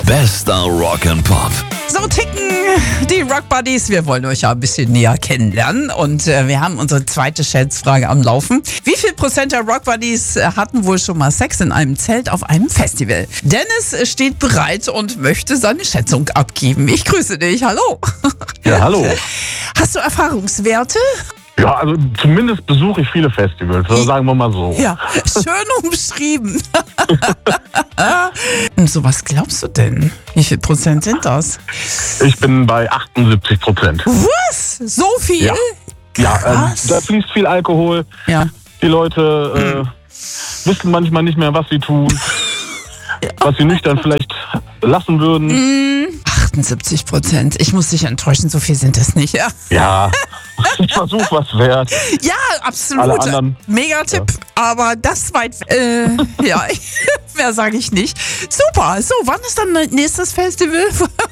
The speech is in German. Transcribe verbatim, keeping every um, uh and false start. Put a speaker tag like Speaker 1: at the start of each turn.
Speaker 1: Bester Rock and Pop.
Speaker 2: So ticken die Rock Buddies. Wir wollen euch ja ein bisschen näher kennenlernen und äh, wir haben unsere zweite Schätzfrage am Laufen. Wie viel Prozent der Rock Buddies äh, hatten wohl schon mal Sex in einem Zelt auf einem Festival? Dennis äh, steht bereit und möchte seine Schätzung abgeben. Ich grüße dich. Hallo.
Speaker 3: Ja, hallo.
Speaker 2: Hast du Erfahrungswerte?
Speaker 3: Ja, also zumindest besuche ich viele Festivals, also sagen wir mal so.
Speaker 2: Ja, schön umschrieben. Und so, was glaubst du denn? Wie viel Prozent sind das?
Speaker 3: Ich bin bei achtundsiebzig Prozent.
Speaker 2: Was? So viel?
Speaker 3: Ja, ja ähm,
Speaker 2: Krass.
Speaker 3: da fließt viel Alkohol.
Speaker 2: Ja.
Speaker 3: Die Leute äh, wissen manchmal nicht mehr, was sie tun. Was sie nüchtern vielleicht lassen würden.
Speaker 2: achtundsiebzig Prozent. Ich muss dich enttäuschen, so viel sind es nicht. Ja,
Speaker 3: Ja, ein Versuch was wert.
Speaker 2: ja absolut.
Speaker 3: Alle anderen-
Speaker 2: Mega-Tipp. Aber das weit. Äh, ja, mehr sage ich nicht. Super. So, wann ist dann nächstes Festival?